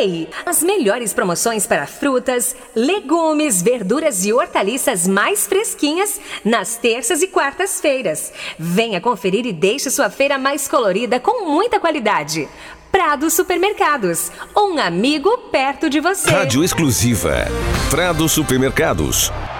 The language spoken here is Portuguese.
Ei, as melhores promoções para frutas, legumes, verduras e hortaliças mais fresquinhas nas terças e quartas-feiras. Venha conferir e deixe sua feira mais colorida com muita qualidade. Prado Supermercados, um amigo perto de você. Rádio exclusiva. Prado Supermercados.